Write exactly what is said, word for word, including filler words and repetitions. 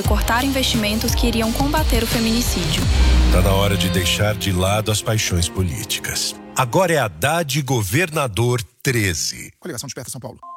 cortar investimentos que iriam combater o feminicídio. Tá na hora de deixar de lado as paixões políticas. Agora é Haddad Governador treze. Coligação Desperta São Paulo.